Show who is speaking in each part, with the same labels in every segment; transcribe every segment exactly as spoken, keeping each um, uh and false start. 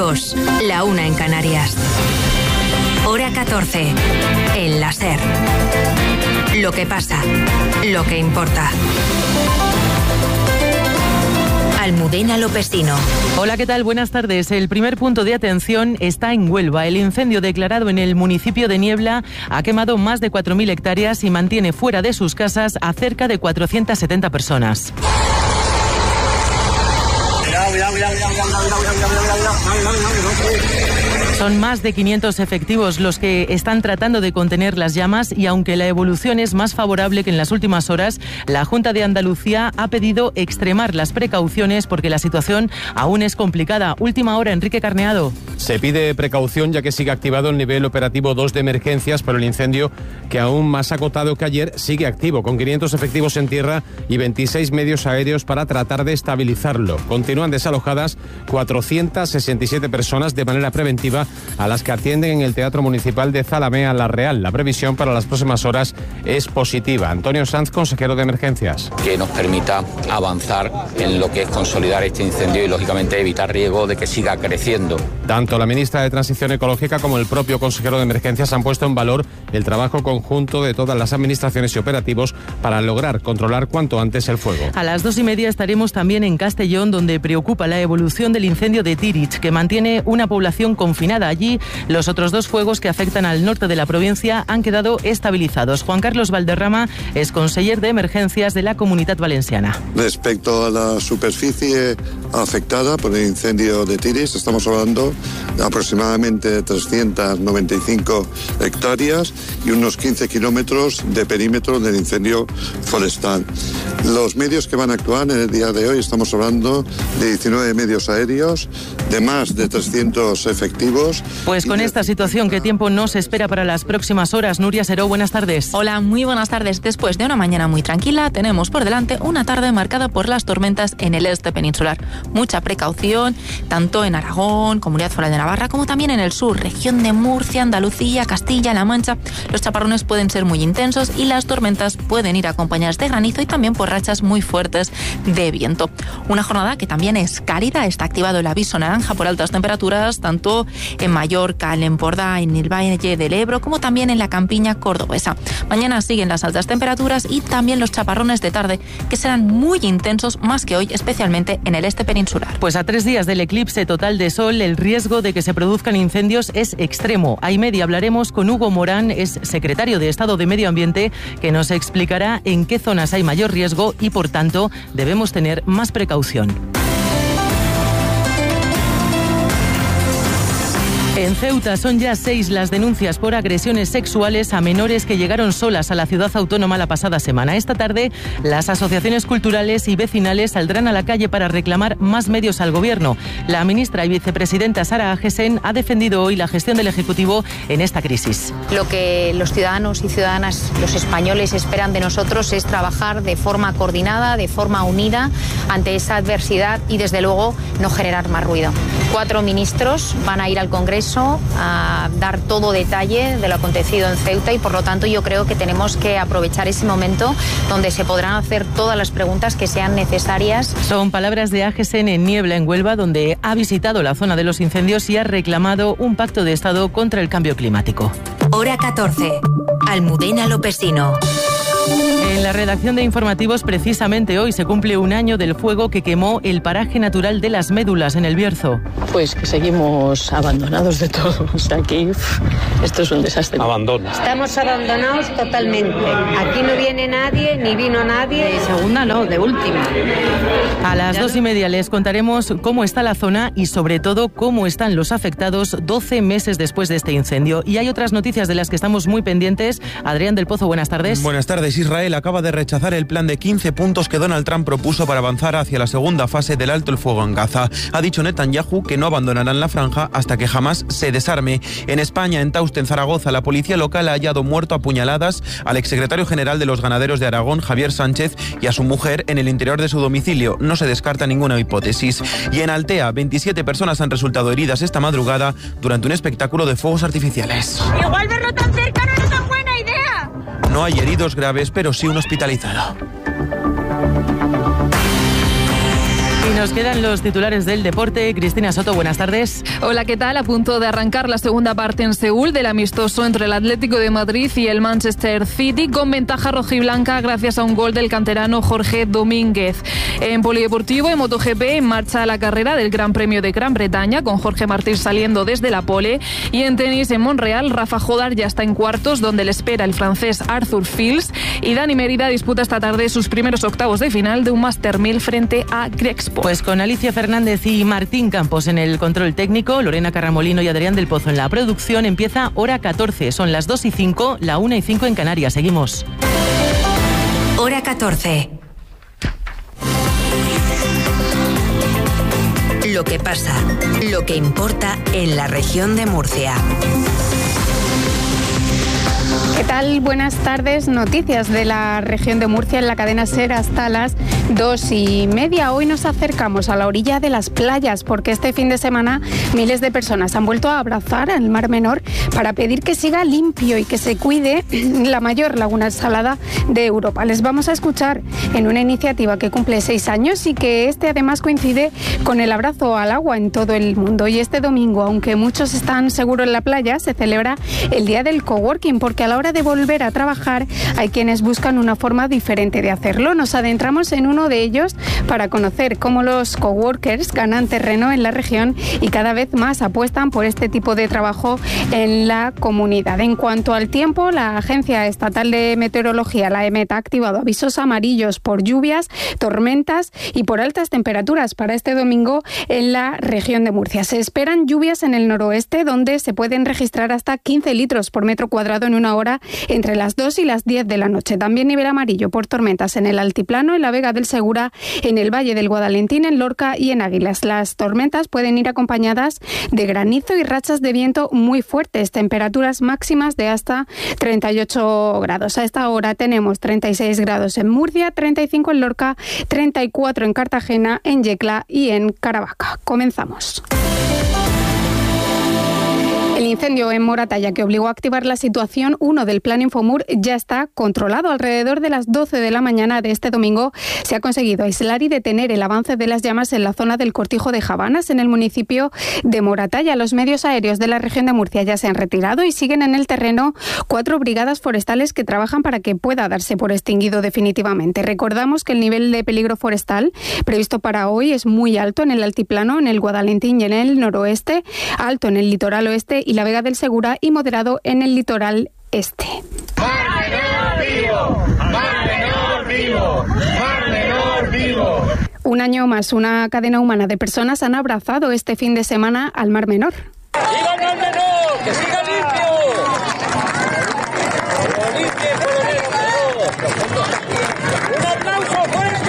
Speaker 1: dos, la una en Canarias. Hora catorce, en la SER. Lo que pasa, lo que importa. Almudena Lopesino.
Speaker 2: Hola, ¿qué tal? Buenas tardes. El primer punto de atención está en Huelva. El incendio declarado en el municipio de Niebla ha quemado más de cuatro mil hectáreas y mantiene fuera de sus casas a cerca de cuatrocientas setenta personas. Son más de quinientos efectivos los que están tratando de contener las llamas y aunque la evolución es más favorable que en las últimas horas, la Junta de Andalucía ha pedido extremar las precauciones porque la situación aún es complicada. Última hora, Enrique Carneado.
Speaker 3: Se pide precaución ya que sigue activado el nivel operativo dos de emergencias, pero el incendio, que aún más acotado que ayer, sigue activo, con quinientos efectivos en tierra y veintiséis medios aéreos para tratar de estabilizarlo. Continúan desalojadas cuatrocientas sesenta y siete personas de manera preventiva, a las que atienden en el Teatro Municipal de Zalamea La Real. La previsión para las próximas horas es positiva. Antonio Sanz, consejero de Emergencias.
Speaker 4: Que nos permita avanzar en lo que es consolidar este incendio y, lógicamente, evitar riesgo de que siga creciendo.
Speaker 3: Tanto la ministra de Transición Ecológica como el propio consejero de Emergencias han puesto en valor el trabajo conjunto de todas las administraciones y operativos para lograr controlar cuanto antes el fuego.
Speaker 2: A las dos y media estaremos también en Castellón, donde preocupa la evolución del incendio de Tirich, que mantiene una población confinada. Allí, los otros dos fuegos que afectan al norte de la provincia han quedado estabilizados. Juan Carlos Valderrama es conseller de Emergencias de la Comunitat Valenciana.
Speaker 5: Respecto a la superficie afectada por el incendio de Tirich, estamos hablando de aproximadamente trescientas noventa y cinco hectáreas y unos quince kilómetros de perímetro del incendio forestal. Los medios que van a actuar en el día de hoy, estamos hablando de diecinueve medios aéreos, de más de trescientos efectivos.
Speaker 2: Pues con esta situación, ¿qué tiempo nos espera para las próximas horas? Nuria Seró, buenas tardes.
Speaker 6: Hola, muy buenas tardes. Después de una mañana muy tranquila, tenemos por delante una tarde marcada por las tormentas en el este peninsular. Mucha precaución, tanto en Aragón, Comunidad Foral de Navarra, como también en el sur, región de Murcia, Andalucía, Castilla-La Mancha. Los chaparrones pueden ser muy intensos y las tormentas pueden ir acompañadas de granizo y también por rachas muy fuertes de viento. Una jornada que también es cálida. Está activado el aviso naranja por altas temperaturas, tanto en Mallorca, en Empordà, en el Valle del Ebro, como también en la campiña cordobesa. Mañana siguen las altas temperaturas y también los chaparrones de tarde, que serán muy intensos más que hoy, especialmente en el este peninsular.
Speaker 2: Pues a tres días del eclipse total de sol, el riesgo de que se produzcan incendios es extremo. A y media hablaremos con Hugo Morán, es secretario de Estado de Medio Ambiente, que nos explicará en qué zonas hay mayor riesgo y, por tanto, debemos tener más precaución. En Ceuta son ya seis las denuncias por agresiones sexuales a menores que llegaron solas a la ciudad autónoma la pasada semana. Esta tarde, las asociaciones culturales y vecinales saldrán a la calle para reclamar más medios al gobierno. La ministra y vicepresidenta Sara Agesen ha defendido hoy la gestión del Ejecutivo en esta crisis.
Speaker 7: Lo que los ciudadanos y ciudadanas, los españoles, esperan de nosotros es trabajar de forma coordinada, de forma unida ante esa adversidad y, desde luego, no generar más ruido. Cuatro ministros van a ir al Congreso a dar todo detalle de lo acontecido en Ceuta y, por lo tanto, yo creo que tenemos que aprovechar ese momento donde se podrán hacer todas las preguntas que sean necesarias.
Speaker 2: Son palabras de Agesen en Niebla, en Huelva, donde ha visitado la zona de los incendios y ha reclamado un pacto de Estado contra el cambio climático.
Speaker 1: Hora catorce, Almudena Lopesino.
Speaker 2: En la redacción de informativos, precisamente hoy se cumple un año del fuego que quemó el paraje natural de Las Médulas en El Bierzo.
Speaker 8: Pues que seguimos abandonados de todo. O sea, aquí uf, esto es un desastre.
Speaker 3: Abandono.
Speaker 9: Estamos abandonados totalmente. Aquí no viene nadie, ni vino nadie.
Speaker 8: De segunda no, de última.
Speaker 2: A las dos y media les contaremos cómo está la zona y, sobre todo, cómo están los afectados doce meses después de este incendio. Y hay otras noticias de las que estamos muy pendientes. Adrián del Pozo, buenas tardes.
Speaker 10: Buenas tardes. Israel acaba de rechazar el plan de quince puntos que Donald Trump propuso para avanzar hacia la segunda fase del alto el fuego en Gaza. Ha dicho Netanyahu que no abandonarán la franja hasta que jamás se desarme. En España, en Tauste, en Zaragoza, la policía local ha hallado muerto a puñaladas al exsecretario general de los ganaderos de Aragón, Javier Sánchez, y a su mujer en el interior de su domicilio. No se descarta ninguna hipótesis. Y en Altea, veintisiete personas han resultado heridas esta madrugada durante un espectáculo de fuegos artificiales.
Speaker 11: Igual verlo tan cerca no es tan buena idea.
Speaker 10: No hay heridos graves, pero sí un hospitalizado.
Speaker 2: Y nos quedan los titulares del deporte. Cristina Soto, buenas tardes.
Speaker 12: Hola, ¿qué tal? A punto de arrancar la segunda parte en Seúl del amistoso entre el Atlético de Madrid y el Manchester City, con ventaja rojiblanca gracias a un gol del canterano Jorge Domínguez. En polideportivo, en MotoGP, en marcha la carrera del Gran Premio de Gran Bretaña, con Jorge Martín saliendo desde la pole. Y en tenis, en Montreal, Rafa Jodar ya está en cuartos, donde le espera el francés Arthur Fils. Y Dani Mérida disputa esta tarde sus primeros octavos de final de un Master mil frente a Grexpo.
Speaker 2: Pues con Alicia Fernández y Martín Campos en el control técnico, Lorena Carramolino y Adrián del Pozo en la producción, empieza Hora catorce. Son las dos y cinco, la una y cinco en Canarias. Seguimos.
Speaker 1: Hora catorce. Lo que pasa, lo que importa en la región de Murcia.
Speaker 13: ¿Qué tal? Buenas tardes. Noticias de la región de Murcia en la cadena SER hasta las dos y media. Hoy nos acercamos a la orilla de las playas porque este fin de semana miles de personas han vuelto a abrazar al Mar Menor para pedir que siga limpio y que se cuide la mayor laguna salada de Europa. Les vamos a escuchar en una iniciativa que cumple seis años y que este además coincide con el abrazo al agua en todo el mundo. Y este domingo, aunque muchos están seguros en la playa, se celebra el Día del Coworking, porque a la hora de volver a trabajar hay quienes buscan una forma diferente de hacerlo. Nos adentramos en uno de ellos para conocer cómo los coworkers ganan terreno en la región y cada vez más apuestan por este tipo de trabajo en la comunidad. En cuanto al tiempo, la Agencia Estatal de Meteorología, la EMET, ha activado avisos amarillos por lluvias, tormentas y por altas temperaturas para este domingo en la región de Murcia. Se esperan lluvias en el noroeste, donde se pueden registrar hasta quince litros por metro cuadrado en una hora entre las dos y las diez de la noche. También nivel amarillo por tormentas en el altiplano, en la Vega del Segura, en el Valle del Guadalentín, en Lorca y en Águilas. Las tormentas pueden ir acompañadas de granizo y rachas de viento muy fuertes, temperaturas máximas de hasta treinta y ocho grados. A esta hora tenemos treinta y seis grados en Murcia, treinta y cinco en Lorca, treinta y cuatro en Cartagena, en Yecla y en Caravaca. Comenzamos. El incendio en Moratalla, que obligó a activar la situación uno del Plan Infomur, ya está controlado. Alrededor de las doce de la mañana de este domingo se ha conseguido aislar y detener el avance de las llamas en la zona del Cortijo de Javanas, en el municipio de Moratalla. Los medios aéreos de la región de Murcia ya se han retirado y siguen en el terreno cuatro brigadas forestales que trabajan para que pueda darse por extinguido definitivamente. Recordamos que el nivel de peligro forestal previsto para hoy es muy alto en el altiplano, en el Guadalentín y en el noroeste, alto en el litoral oeste y la Vega del Segura y moderado en el litoral este.
Speaker 14: ¡Mar Menor vivo! ¡Mar Menor vivo! ¡Mar Menor vivo!
Speaker 13: Un año más, una cadena humana de personas han abrazado este fin de semana al Mar Menor.
Speaker 14: ¡Viva el Mar Menor! ¡Que siga limpio! ¡Que lo limpie por lo menos! ¡Un aplauso fuerte!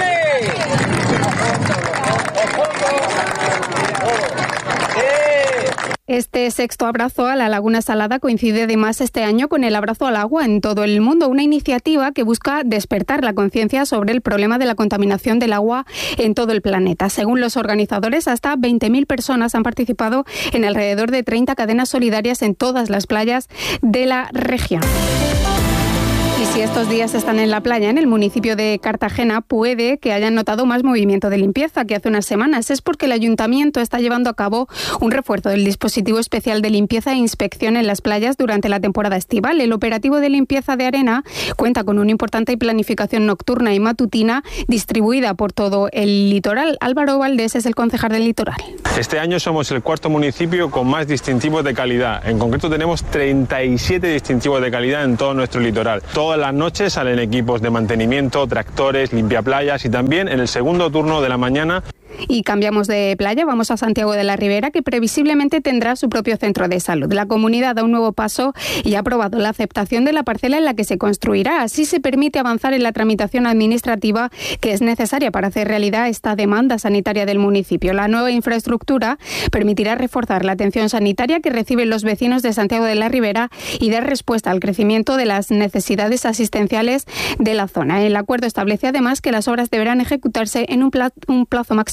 Speaker 13: Este sexto abrazo a la Laguna Salada coincide además este año con el abrazo al agua en todo el mundo, una iniciativa que busca despertar la conciencia sobre el problema de la contaminación del agua en todo el planeta. Según los organizadores, hasta veinte mil personas han participado en alrededor de treinta cadenas solidarias en todas las playas de la región. Y si estos días están en la playa, en el municipio de Cartagena, puede que hayan notado más movimiento de limpieza que hace unas semanas. Es porque el ayuntamiento está llevando a cabo un refuerzo del dispositivo especial de limpieza e inspección en las playas durante la temporada estival. El operativo de limpieza de arena cuenta con una importante planificación nocturna y matutina distribuida por todo el litoral. Álvaro Valdés es el concejal del litoral.
Speaker 15: Este año somos el cuarto municipio con más distintivos de calidad. En concreto tenemos treinta y siete distintivos de calidad en todo nuestro litoral. Todas las noches salen equipos de mantenimiento, tractores, limpiaplayas y también en el segundo turno de la mañana.
Speaker 13: Y cambiamos de playa, vamos a Santiago de la Ribera, que previsiblemente tendrá su propio centro de salud. La comunidad da un nuevo paso y ha aprobado la aceptación de la parcela en la que se construirá. Así se permite avanzar en la tramitación administrativa que es necesaria para hacer realidad esta demanda sanitaria del municipio. La nueva infraestructura permitirá reforzar la atención sanitaria que reciben los vecinos de Santiago de la Ribera y dar respuesta al crecimiento de las necesidades asistenciales de la zona. El acuerdo establece además que las obras deberán ejecutarse en un plazo máximo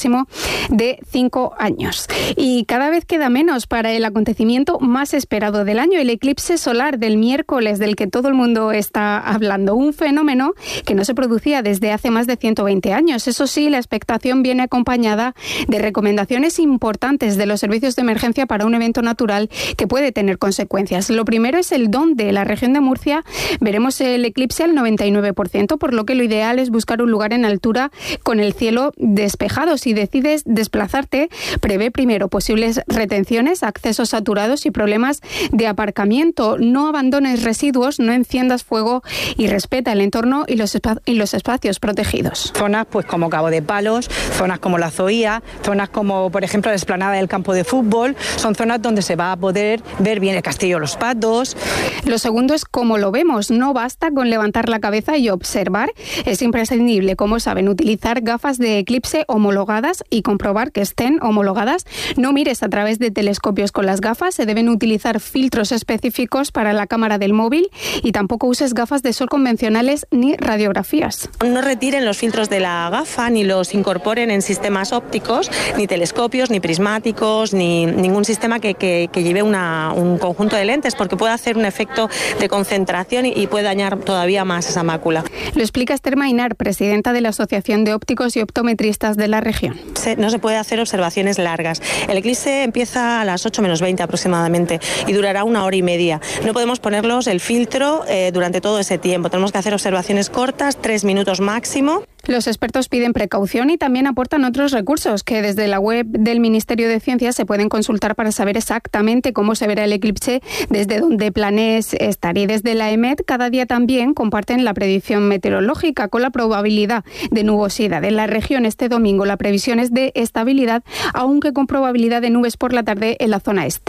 Speaker 13: máximo de cinco años. Y cada vez queda menos para el acontecimiento más esperado del año, el eclipse solar del miércoles, del que todo el mundo está hablando. Un fenómeno que no se producía desde hace más de ciento veinte años. Eso sí, la expectación viene acompañada de recomendaciones importantes de los servicios de emergencia para un evento natural que puede tener consecuencias. Lo primero es el dónde. En la región de Murcia veremos el eclipse al noventa y nueve por ciento, por lo que lo ideal es buscar un lugar en altura con el cielo despejado. Si decides desplazarte, prevé primero posibles retenciones, accesos saturados y problemas de aparcamiento. No abandones residuos, no enciendas fuego y respeta el entorno y los, espa- y los espacios protegidos.
Speaker 16: Zonas pues como Cabo de Palos, zonas como La Zoía, zonas como por ejemplo la explanada del campo de fútbol, son zonas donde se va a poder ver bien el Castillo de los Patos.
Speaker 13: Lo segundo es cómo lo vemos. No basta con levantar la cabeza y observar. Es imprescindible, como saben, utilizar gafas de eclipse homologadas y comprobar que estén homologadas. No mires a través de telescopios con las gafas. Se deben utilizar filtros específicos para la cámara del móvil y tampoco uses gafas de sol convencionales ni radiografías.
Speaker 17: No retiren los filtros de la gafa ni los incorporen en sistemas ópticos, ni telescopios, ni prismáticos, ni ningún sistema que, que, que lleve una, un conjunto de lentes, porque puede hacer un efecto de concentración y, y puede dañar todavía más esa mácula.
Speaker 13: Lo explica Esther Mainar, presidenta de la Asociación de Ópticos y Optometristas de la región.
Speaker 17: Se, no se puede hacer observaciones largas. El eclipse empieza a las ocho menos veinte aproximadamente y durará una hora y media. No podemos ponerlos el filtro eh, durante todo ese tiempo. Tenemos que hacer observaciones cortas, tres minutos máximo.
Speaker 13: Los expertos piden precaución y también aportan otros recursos que desde la web del Ministerio de Ciencias se pueden consultar para saber exactamente cómo se verá el eclipse desde donde planees estar. Y desde la E M E D cada día también comparten la predicción meteorológica con la probabilidad de nubosidad. En la región este domingo la previsión es de estabilidad, aunque con probabilidad de nubes por la tarde en la zona este.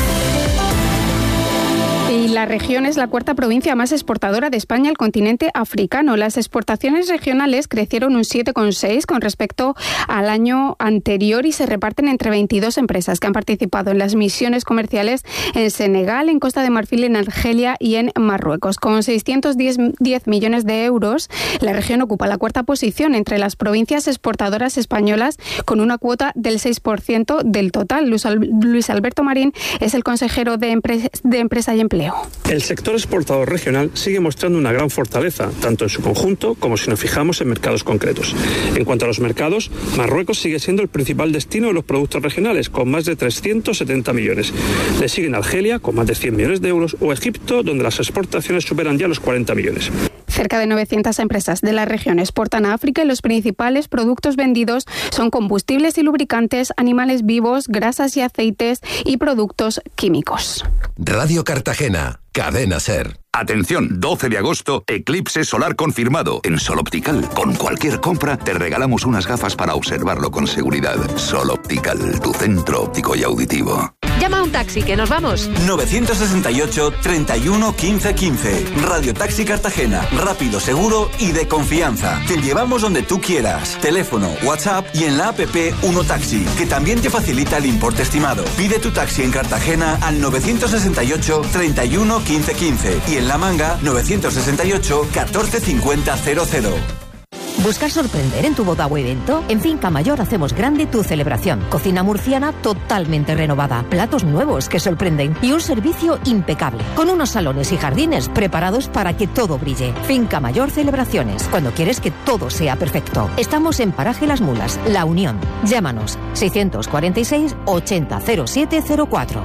Speaker 13: Y la región es la cuarta provincia más exportadora de España al continente africano. Las exportaciones regionales crecieron un siete coma seis con respecto al año anterior y se reparten entre veintidós empresas que han participado en las misiones comerciales en Senegal, en Costa de Marfil, en Argelia y en Marruecos. Con seiscientos diez millones de euros, la región ocupa la cuarta posición entre las provincias exportadoras españolas con una cuota del seis por ciento del total. Luis Alberto Marín es el consejero de, Empre- de Empresa y Empleo.
Speaker 18: El sector exportador regional sigue mostrando una gran fortaleza, tanto en su conjunto como si nos fijamos en mercados concretos. En cuanto a los mercados, Marruecos sigue siendo el principal destino de los productos regionales, con más de trescientos setenta millones. Le siguen Argelia, con más de cien millones de euros, o Egipto, donde las exportaciones superan ya los cuarenta millones.
Speaker 13: Cerca de novecientas empresas de la región exportan a África y los principales productos vendidos son combustibles y lubricantes, animales vivos, grasas y aceites y productos químicos.
Speaker 19: Radio Cartagena, Cadena SER.
Speaker 20: Atención, doce de agosto, eclipse solar confirmado en Sol Optical. Con cualquier compra te regalamos unas gafas para observarlo con seguridad. Sol Optical, tu centro óptico y auditivo.
Speaker 1: Llama a un taxi, que nos vamos.
Speaker 21: nueve seis ocho, treinta y uno, quince, quince. Radio Taxi Cartagena. Rápido, seguro y de confianza. Te llevamos donde tú quieras. Teléfono, WhatsApp y en la app Uno Taxi, que también te facilita el importe estimado. Pide tu taxi en Cartagena al nueve seis ocho, treinta y uno, quince, quince y en La Manga nueve seis ocho, catorce, cincuenta, cero cero.
Speaker 22: ¿Buscas sorprender en tu boda o evento? En Finca Mayor hacemos grande tu celebración. Cocina murciana totalmente renovada, platos nuevos que sorprenden y un servicio impecable, con unos salones y jardines preparados para que todo brille. Finca Mayor Celebraciones, cuando quieres que todo sea perfecto. Estamos en Paraje Las Mulas, La Unión. Llámanos seiscientos cuarenta y seis, ochenta, cero siete cero cuatro.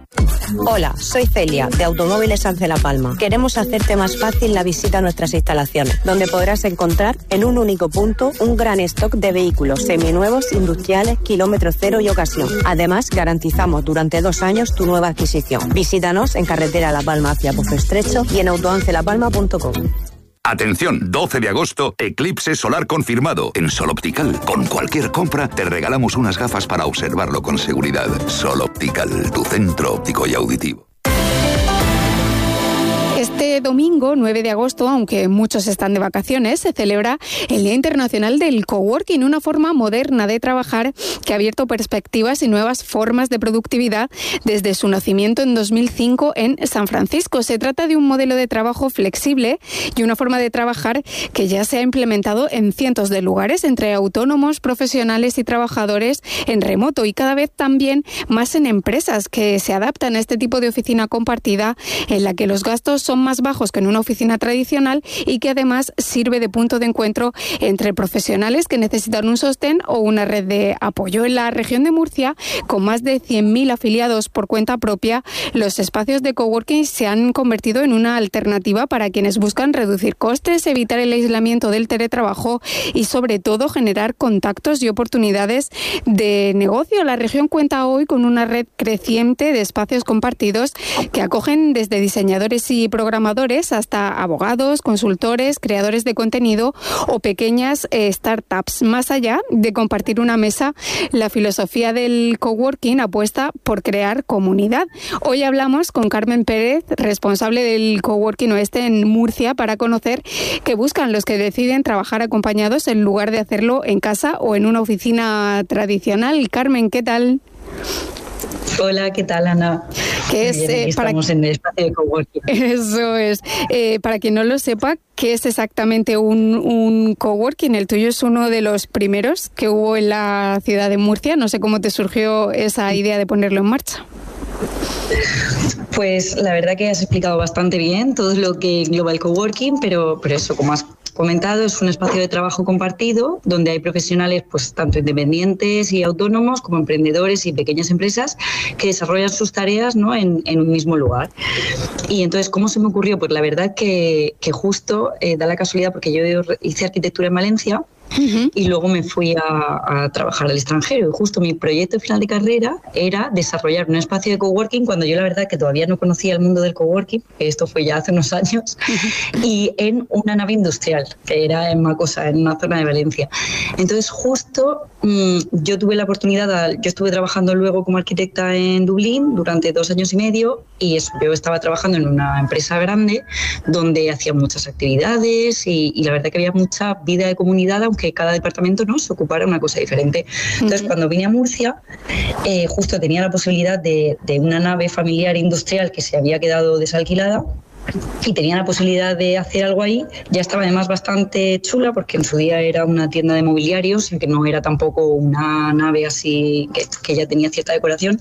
Speaker 23: Hola, soy Celia, de Automóviles Ance La Palma. Queremos hacerte más fácil la visita a nuestras instalaciones, donde podrás encontrar en un único punto un gran stock de vehículos seminuevos, industriales, kilómetro cero y ocasión. Además, garantizamos durante dos años tu nueva adquisición. Visítanos en carretera La Palma hacia Pozo Estrecho y en autoancelapalma punto com.
Speaker 20: Atención, doce de agosto, eclipse solar confirmado en Sol Optical. Con cualquier compra te regalamos unas gafas para observarlo con seguridad. Sol Optical, tu centro óptico y auditivo.
Speaker 13: Este Este domingo, nueve de agosto, aunque muchos están de vacaciones, se celebra el Día Internacional del Coworking, una forma moderna de trabajar que ha abierto perspectivas y nuevas formas de productividad desde su nacimiento en dos mil cinco en San Francisco. Se trata de un modelo de trabajo flexible y una forma de trabajar que ya se ha implementado en cientos de lugares, entre autónomos, profesionales y trabajadores en remoto, y cada vez también más en empresas que se adaptan a este tipo de oficina compartida en la que los gastos son más bajos que en una oficina tradicional y que además sirve de punto de encuentro entre profesionales que necesitan un sostén o una red de apoyo. En la región de Murcia, con más de cien mil afiliados por cuenta propia, los espacios de coworking se han convertido en una alternativa para quienes buscan reducir costes, evitar el aislamiento del teletrabajo y sobre todo generar contactos y oportunidades de negocio. La región cuenta hoy con una red creciente de espacios compartidos que acogen desde diseñadores y programadores hasta abogados, consultores, creadores de contenido o pequeñas eh, startups. Más allá de compartir una mesa, la filosofía del coworking apuesta por crear comunidad. Hoy hablamos con Carmen Pérez, responsable del Coworking Oeste en Murcia, para conocer qué buscan los que deciden trabajar acompañados en lugar de hacerlo en casa o en una oficina tradicional. Carmen, ¿qué tal?
Speaker 4: Hola, ¿qué tal, Ana?
Speaker 13: ¿Qué es,
Speaker 4: Bien,
Speaker 13: eh,
Speaker 4: estamos
Speaker 13: para...
Speaker 4: en el espacio de coworking.
Speaker 13: Eso es. Eh, para quien no lo sepa, ¿qué es exactamente un, un coworking? El tuyo es uno de los primeros que hubo en la ciudad de Murcia. No sé cómo te surgió esa idea de ponerlo en marcha.
Speaker 4: Pues la verdad que has explicado bastante bien todo lo que engloba el coworking, pero, pero eso, como has comentado, es un espacio de trabajo compartido donde hay profesionales, pues tanto independientes y autónomos como emprendedores y pequeñas empresas que desarrollan sus tareas, ¿no?, en, en un mismo lugar. Y entonces, ¿cómo se me ocurrió? Pues la verdad que, que justo eh, da la casualidad, porque yo hice arquitectura en Valencia. Uh-huh. Y luego me fui a, a trabajar al extranjero, y justo mi proyecto final de carrera era desarrollar un espacio de coworking, cuando yo la verdad que todavía no conocía el mundo del coworking, esto fue ya hace unos años, uh-huh. y en una nave industrial que era en Macosa, en una zona de Valencia. Entonces justo mmm, yo tuve la oportunidad, yo estuve trabajando luego como arquitecta en Dublín durante dos años y medio, y eso, yo estaba trabajando en una empresa grande donde hacía muchas actividades y, y la verdad que había mucha vida de comunidad, aunque que cada departamento, ¿no?, se ocupara una cosa diferente. Entonces, uh-huh. cuando vine a Murcia, eh, justo tenía la posibilidad de, de una nave familiar industrial que se había quedado desalquilada, y tenía la posibilidad de hacer algo ahí. Ya estaba además bastante chula, porque en su día era una tienda de mobiliarios, que no era tampoco una nave así que, que ya tenía cierta decoración.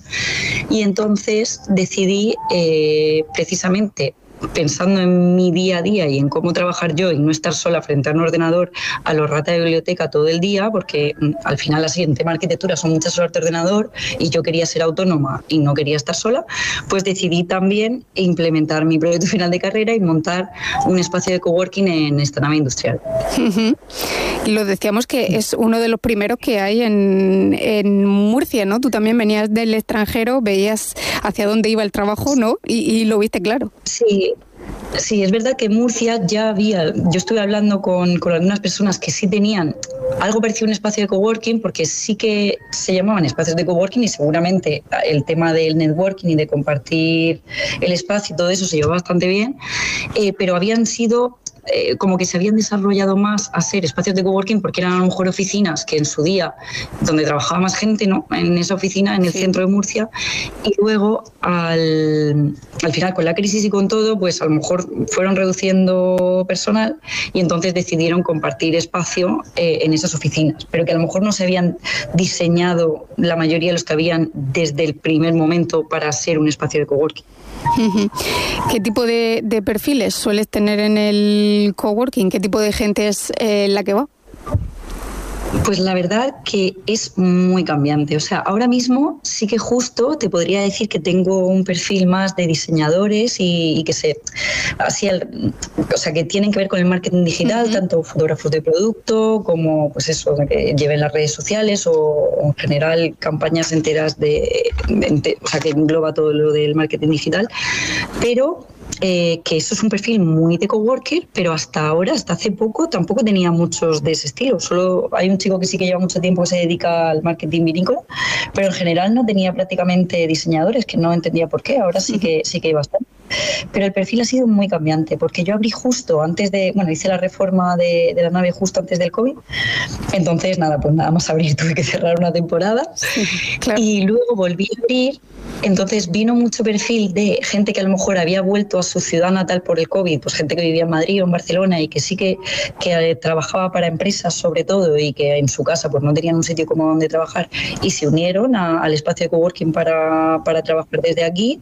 Speaker 4: Y entonces decidí eh, precisamente, pensando en mi día a día y en cómo trabajar yo y no estar sola frente a un ordenador a lo rata de biblioteca todo el día, porque al final así en tema de arquitectura son muchas horas de ordenador y yo quería ser autónoma y no quería estar sola, pues decidí también implementar mi proyecto final de carrera y montar un espacio de coworking en esta nave industrial.
Speaker 13: Uh-huh. Y lo decíamos que es uno de los primeros que hay en, en Murcia, ¿no? Tú también venías del extranjero, veías hacia dónde iba el trabajo, ¿no? Y, y lo viste claro.
Speaker 4: Sí. Sí, es verdad que en Murcia ya había, yo estuve hablando con, con algunas personas que sí tenían algo parecido a un espacio de coworking, porque sí que se llamaban espacios de coworking y seguramente el tema del networking y de compartir el espacio y todo eso se llevó bastante bien, eh, pero habían sido eh, como que se habían desarrollado más a ser espacios de coworking porque eran a lo mejor oficinas que en su día, donde trabajaba más gente, ¿no?, en esa oficina, en el sí. centro de Murcia, y luego al, al final con la crisis y con todo, pues a lo mejor fueron reduciendo personal y entonces decidieron compartir espacio eh, en esas oficinas, pero que a lo mejor no se habían diseñado la mayoría de los que habían desde el primer momento para ser un espacio de coworking.
Speaker 13: ¿Qué tipo de, de perfiles sueles tener en el coworking? ¿Qué tipo de gente es eh, la que va?
Speaker 4: Pues la verdad que es muy cambiante. O sea, ahora mismo sí que justo te podría decir que tengo un perfil más de diseñadores y, y que se así el, o sea, que tienen que ver con el marketing digital, uh-huh. tanto fotógrafos de producto como pues eso, que lleven las redes sociales o, o en general campañas enteras de, de, o sea, que engloba todo lo del marketing digital, pero Eh, que eso es un perfil muy de coworker, pero hasta ahora, hasta hace poco, tampoco tenía muchos de ese estilo. Solo hay un chico que sí que lleva mucho tiempo que se dedica al marketing vinícola, pero en general no tenía prácticamente diseñadores, que no entendía por qué. Ahora sí que sí que hay bastante. pero el perfil ha sido muy cambiante, porque yo abrí justo antes de, bueno, hice la reforma de, de la nave justo antes del COVID, entonces nada, pues nada más abrir tuve que cerrar una temporada, sí, claro. Y luego volví a abrir, entonces vino mucho perfil de gente que a lo mejor había vuelto a su ciudad natal por el COVID, pues gente que vivía en Madrid o en Barcelona y que sí que, que trabajaba para empresas sobre todo y que en su casa pues no tenían un sitio como donde trabajar y se unieron a, al espacio de coworking para, para trabajar desde aquí.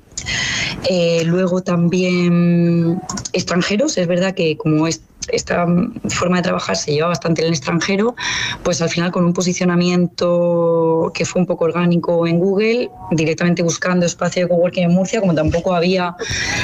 Speaker 4: Eh, luego también extranjeros, es verdad que como es, esta forma de trabajar se lleva bastante en el extranjero, pues al final con un posicionamiento que fue un poco orgánico en Google, directamente buscando espacio de coworking en Murcia, como tampoco había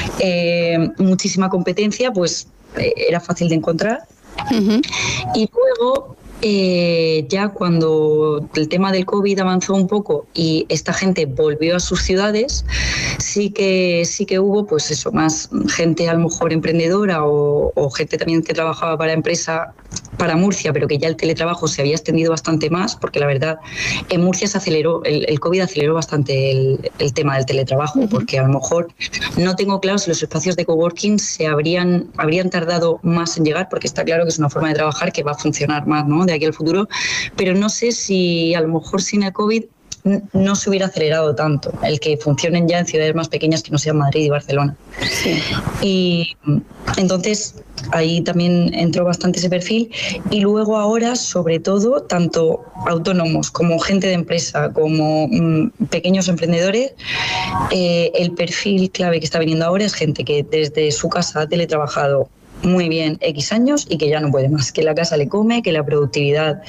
Speaker 4: eh, muchísima competencia, pues eh, era fácil de encontrar. Uh-huh. Y luego Eh, ya cuando el tema del COVID avanzó un poco y esta gente volvió a sus ciudades, sí que sí que hubo pues eso, más gente a lo mejor emprendedora o, o gente también que trabajaba para empresa para Murcia, pero que ya el teletrabajo se había extendido bastante más, porque la verdad en Murcia se aceleró, el, el COVID aceleró bastante el, el tema del teletrabajo, uh-huh. porque a lo mejor no tengo claro si los espacios de coworking se habrían, habrían tardado más en llegar, porque está claro que es una forma de trabajar que va a funcionar más, ¿no?, de aquí al futuro, pero no sé si a lo mejor sin el COVID no se hubiera acelerado tanto el que funcionen ya en ciudades más pequeñas que no sean Madrid y Barcelona. Sí. Y entonces ahí también entró bastante ese perfil y luego ahora sobre todo tanto autónomos como gente de empresa como mmm, pequeños emprendedores, eh, el perfil clave que está viniendo ahora es gente que desde su casa ha teletrabajado muy bien X años y que ya no puede más, que la casa le come, que la productividad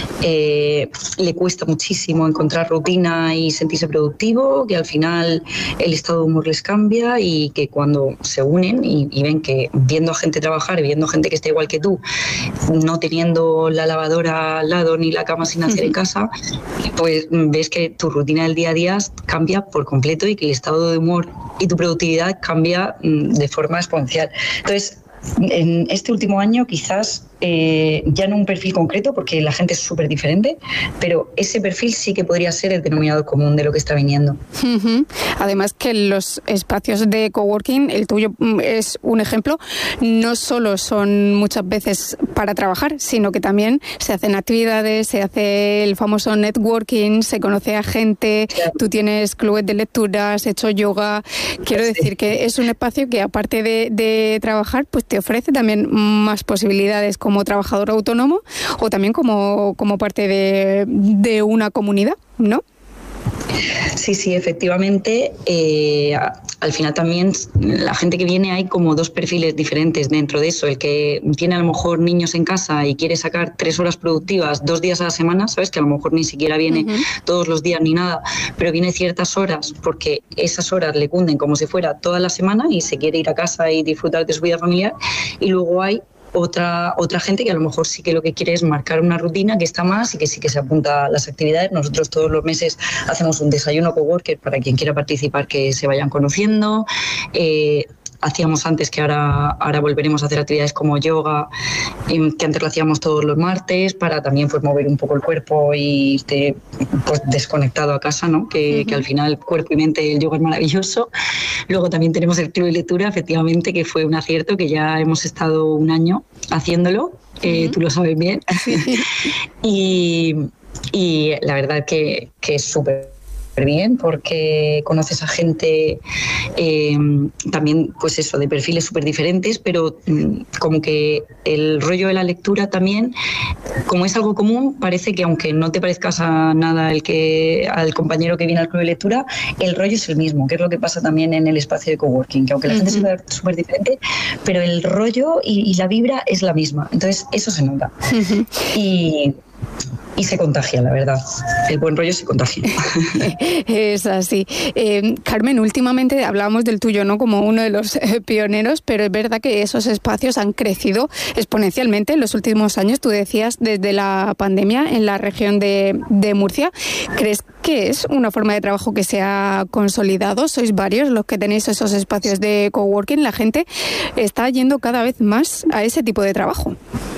Speaker 4: eh, le cuesta muchísimo encontrar rutina y sentirse productivo, que al final el estado de humor les cambia y que cuando se unen y, y ven que viendo a gente trabajar y viendo gente que está igual que tú, no teniendo la lavadora al lado ni la cama sin hacer en casa, pues ves que tu rutina del día a día cambia por completo y que el estado de humor y tu productividad cambia de forma exponencial. Entonces, en este último año quizás eh, ya no un perfil concreto porque la gente es súper diferente, pero ese perfil sí que podría ser el denominador común de lo que está viniendo.
Speaker 13: Uh-huh. Además que los espacios de coworking, el tuyo es un ejemplo, no solo son muchas veces para trabajar, sino que también se hacen actividades, se hace el famoso networking, se conoce a gente, claro. Tú tienes clubes de lectura, has hecho yoga, quiero sí. decir que es un espacio que aparte de, de trabajar, pues te ofrece también más posibilidades como trabajador autónomo o también como, como parte de, de una comunidad, ¿no?
Speaker 4: Sí, sí, efectivamente. Eh, al final también la gente que viene hay como dos perfiles diferentes dentro de eso. El que tiene a lo mejor niños en casa y quiere sacar tres horas productivas dos días a la semana, ¿sabes? Que a lo mejor ni siquiera viene uh-huh. todos los días ni nada, pero viene ciertas horas porque esas horas le cunden como si fuera toda la semana y se quiere ir a casa y disfrutar de su vida familiar. Y luego hay Otra, otra gente que a lo mejor sí que lo que quiere es marcar una rutina que está más y que sí que se apunta a las actividades. Nosotros todos los meses hacemos un desayuno coworker para quien quiera participar, que se vayan conociendo. Eh, hacíamos antes, que ahora, ahora volveremos a hacer actividades como yoga, que antes lo hacíamos todos los martes, para también pues mover un poco el cuerpo y irte pues desconectado a casa, ¿no? Que, uh-huh. que al final cuerpo y mente el yoga es maravilloso. Luego también tenemos el club de lectura, efectivamente, que fue un acierto, que ya hemos estado un año haciéndolo, eh, uh-huh. tú lo sabes bien. Sí. y, y la verdad que, que es súper bien porque conoces a gente eh, también pues eso, de perfiles súper diferentes, pero mm, como que el rollo de la lectura también, como es algo común, parece que aunque no te parezcas a nada el que, al compañero que viene al club de lectura, el rollo es el mismo, que es lo que pasa también en el espacio de coworking, que aunque la uh-huh. gente sea súper diferente, pero el rollo y, y la vibra es la misma, entonces eso se nota. Uh-huh. y Y se contagia, la verdad. El buen rollo se contagia.
Speaker 13: Es así. Eh, Carmen, últimamente hablábamos del tuyo, ¿no?, como uno de los eh, pioneros, pero es verdad que esos espacios han crecido exponencialmente en los últimos años. Tú decías desde la pandemia en la región de, de Murcia. ¿Crees que es una forma de trabajo que se ha consolidado? ¿Sois varios los que tenéis esos espacios de coworking? ¿La gente está yendo cada vez más a ese tipo de trabajo?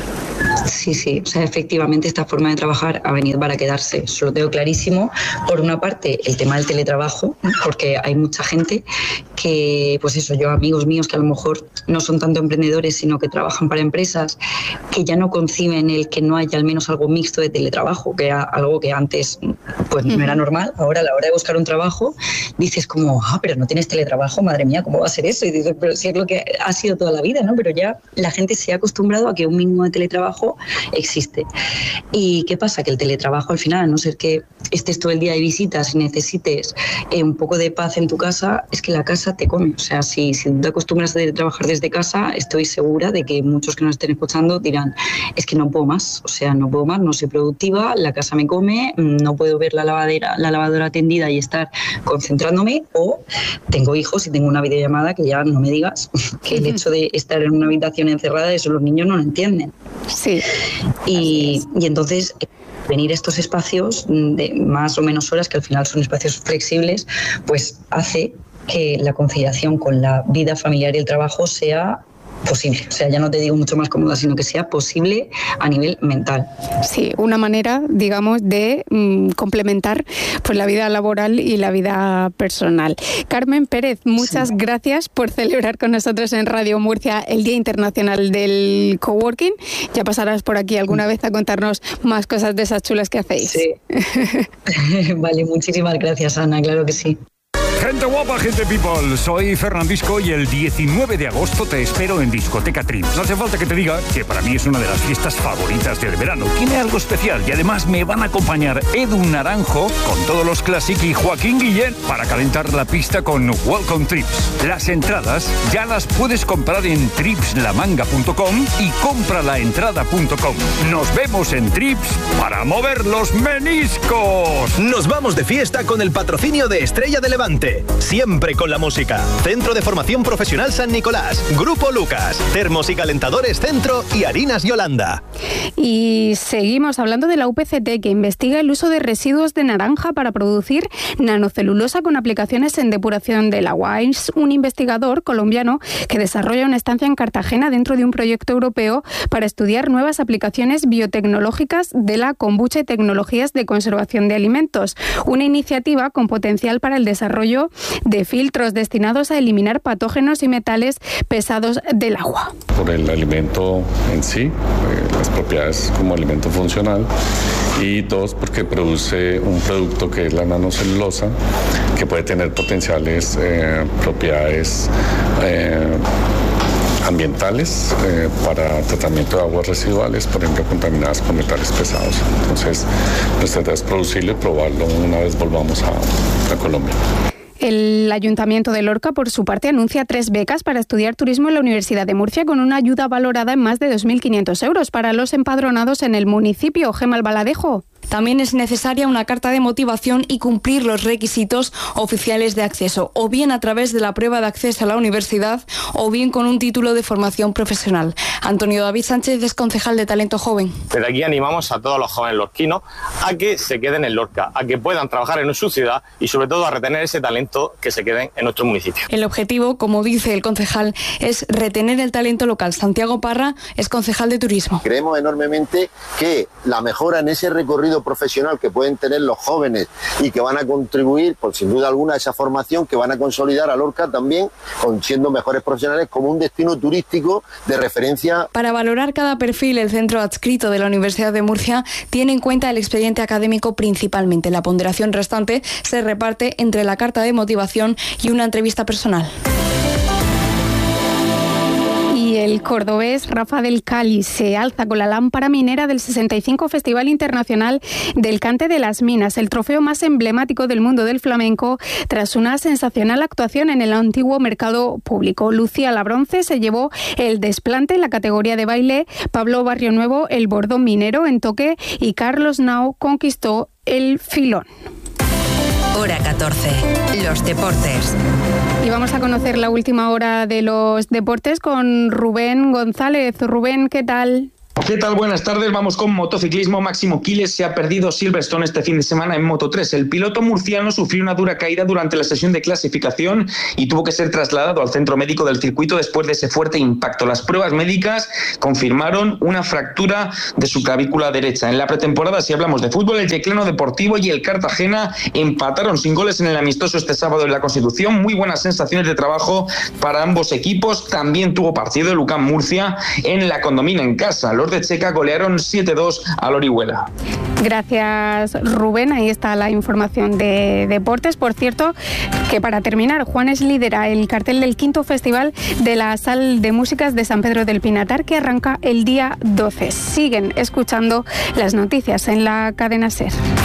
Speaker 4: Sí, sí, o sea, efectivamente esta forma de trabajar ha venido para quedarse, eso lo tengo clarísimo. Por una parte, el tema del teletrabajo, porque hay mucha gente que, pues eso, yo amigos míos que a lo mejor no son tanto emprendedores, sino que trabajan para empresas, que ya no conciben el que no haya al menos algo mixto de teletrabajo, que era algo que antes pues no era normal. Ahora a la hora de buscar un trabajo dices como, ah, pero no tienes teletrabajo, madre mía, ¿cómo va a ser eso? Y dices, pero si es lo que ha sido toda la vida, ¿no? Pero ya la gente se ha acostumbrado a que un mínimo de teletrabajo existe. ¿Y qué pasa? Que el teletrabajo al final, a no ser que estés todo el día de visitas y necesites eh, un poco de paz en tu casa, es que la casa te come. O sea, si, si te acostumbras a trabajar desde casa, estoy segura de que muchos que nos estén escuchando dirán, es que no puedo más, o sea, no puedo más, no soy productiva, la casa me come, no puedo ver la lavadera, la lavadora tendida y estar concentrándome, o tengo hijos y tengo una videollamada que ya no me digas, que el hecho de estar en una habitación encerrada, eso los niños no lo entienden.
Speaker 13: Sí.
Speaker 4: Y, y entonces venir a estos espacios de más o menos horas, que al final son espacios flexibles, pues hace que la conciliación con la vida familiar y el trabajo sea posible. O sea, ya no te digo mucho más cómoda, sino que sea posible a nivel mental.
Speaker 13: Sí, una manera, digamos, de mmm, complementar pues la vida laboral y la vida personal. Carmen Pérez, muchas sí. gracias por celebrar con nosotros en Radio Murcia el Día Internacional del Coworking. Ya pasarás por aquí alguna vez a contarnos más cosas de esas chulas que hacéis.
Speaker 4: Sí. Vale, muchísimas gracias, Ana, claro que sí.
Speaker 5: Gente guapa, gente people, soy Fernandisco y el diecinueve de agosto te espero en Discoteca Trips. No hace falta que te diga que para mí es una de las fiestas favoritas del verano. Tiene algo especial y además me van a acompañar Edu Naranjo con todos los Classic y Joaquín Guillén para calentar la pista con Welcome Trips. Las entradas ya las puedes comprar en trips la manga punto com y compralaentrada punto com. Nos vemos en Trips para mover los meniscos.
Speaker 6: Nos vamos de fiesta con el patrocinio de Estrella de Levante. Siempre con la música. Centro de Formación Profesional San Nicolás, Grupo Lucas, Termos y Calentadores Centro y Harinas Yolanda.
Speaker 13: Y seguimos hablando de la U P C T, que investiga el uso de residuos de naranja para producir nanocelulosa con aplicaciones en depuración del agua. Es un investigador colombiano que desarrolla una estancia en Cartagena dentro de un proyecto europeo para estudiar nuevas aplicaciones biotecnológicas de la kombucha y tecnologías de conservación de alimentos. Una iniciativa con potencial para el desarrollo de filtros destinados a eliminar patógenos y metales pesados del agua.
Speaker 7: Por el alimento en sí, eh, las propiedades como alimento funcional, y dos, porque produce un producto que es la nanocelulosa, que puede tener potenciales eh, propiedades eh, ambientales eh, para tratamiento de aguas residuales, por ejemplo, contaminadas con metales pesados. Entonces, nuestra idea es producirlo y probarlo una vez volvamos a, a Colombia.
Speaker 13: El Ayuntamiento de Lorca, por su parte, anuncia tres becas para estudiar turismo en la Universidad de Murcia, con una ayuda valorada en más de dos mil quinientos euros para los empadronados en el municipio. Gemma Albaladejo.
Speaker 24: También es necesaria una carta de motivación y cumplir los requisitos oficiales de acceso, o bien a través de la prueba de acceso a la universidad, o bien con un título de formación profesional. Antonio David Sánchez es concejal de Talento Joven.
Speaker 25: Desde aquí animamos a todos los jóvenes lorquinos a que se queden en Lorca, a que puedan trabajar en su ciudad y sobre todo a retener ese talento que se queden en nuestro municipio.
Speaker 24: El objetivo, como dice el concejal, es retener el talento local. Santiago Parra es concejal de Turismo.
Speaker 26: Creemos enormemente que la mejora en ese recorrido profesional que pueden tener los jóvenes y que van a contribuir, por sin duda alguna, a esa formación, que van a consolidar a Lorca también, con siendo mejores profesionales, como un destino turístico de referencia.
Speaker 24: Para valorar cada perfil, el centro adscrito de la Universidad de Murcia tiene en cuenta el expediente académico principalmente. La ponderación restante se reparte entre la carta de motivación y una entrevista personal.
Speaker 13: Y el cordobés Rafa del Cali se alza con la lámpara minera del sesenta y cinco Festival Internacional del Cante de las Minas, el trofeo más emblemático del mundo del flamenco, tras una sensacional actuación en el antiguo mercado público. Lucía Labronce se llevó el desplante en la categoría de baile, Pablo Barrionuevo el bordón minero en toque y Carlos Nao conquistó el filón.
Speaker 1: Hora catorce. Los deportes.
Speaker 13: Y vamos a conocer la última hora de los deportes con Rubén González. Rubén, ¿qué tal?
Speaker 3: ¿Qué tal? Buenas tardes. Vamos con motociclismo. Máximo Quiles se ha perdido Silverstone este fin de semana en Moto tres. El piloto murciano sufrió una dura caída durante la sesión de clasificación y tuvo que ser trasladado al centro médico del circuito después de ese fuerte impacto. Las pruebas médicas confirmaron una fractura de su clavícula derecha. En la pretemporada, si hablamos de fútbol, el Yeclano Deportivo y el Cartagena empataron sin goles en el amistoso este sábado en la Constitución. Muy buenas sensaciones de trabajo para ambos equipos. También tuvo partido el UCAM Murcia en la Condomina en casa. Los de Checa golearon siete dos al Orihuela.
Speaker 13: Gracias, Rubén. Ahí está la información de deportes. Por cierto, que para terminar, Juanes lidera el cartel del quinto Festival de la Sal de Músicas de San Pedro del Pinatar, que arranca el día doce. Siguen escuchando las noticias en la cadena SER.